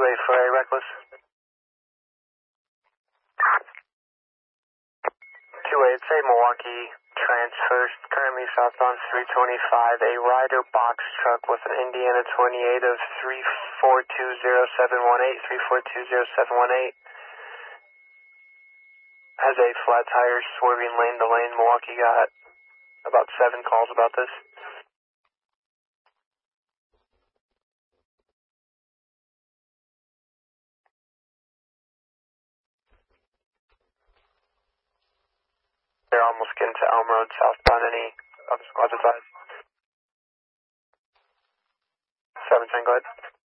2-8 for a reckless. 2-8, it's a Milwaukee transfer, currently southbound 325, a Ryder box truck with an Indiana 28 of 3420718, 3420718. Has a flat tire swerving lane to lane. Milwaukee got about 7 calls about this. They're almost getting to Elm Road southbound. Any other squads advised? 710, go ahead.